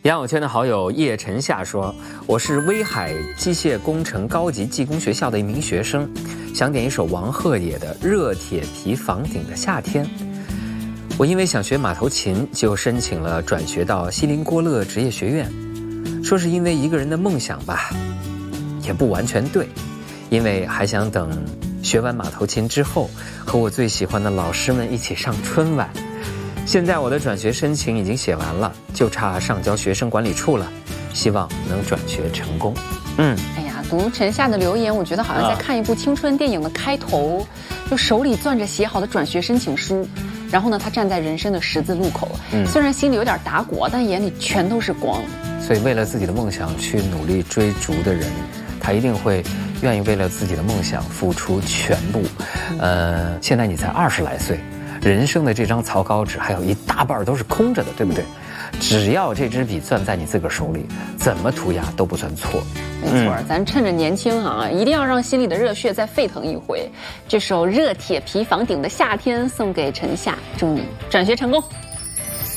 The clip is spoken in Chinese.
杨友圈的好友叶晨夏说：“我是威海机械工程高级技工学校的一名学生，想点一首王鹤野的《热铁皮房顶的夏天》。我因为想学马头琴，就申请了转学到锡林郭勒职业学院。说是因为一个人的梦想吧，也不完全对，因为还想等学完马头琴之后，和我最喜欢的老师们一起上春晚。现在我的转学申请已经写完了，就差上交学生管理处了，希望能转学成功。” 哎呀，读陈夏的留言，我觉得好像在看一部青春电影的开头，就手里攥着写好的转学申请书，然后呢，他站在人生的十字路口，虽然心里有点打鼓，但眼里全都是光。 所以为了自己的梦想去努力追逐的人，他一定会愿意为了自己的梦想付出全部。现在你才20来岁，人生的这张草稿纸还有一大半都是空着的，对不对？只要这支笔攥在你自个儿手里，怎么涂鸦都不算错。 没错，咱趁着年轻一定要让心里的热血再沸腾一回。这首《热铁皮房顶的夏天》送给陈夏，祝你转学成功。